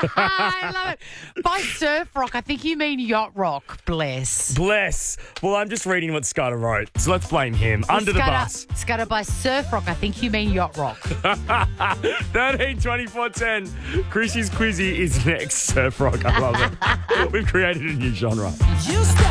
I love it. By surf rock, I think you mean yacht rock. Bless. Bless. Well, I'm just reading what Scudder wrote, so let's blame him. Under the bus. Scudder, by surf rock, I think you mean yacht rock. 13, 24, 10. Chrissy's Quizzy is next. Surf rock. I love it. We've created a new genre.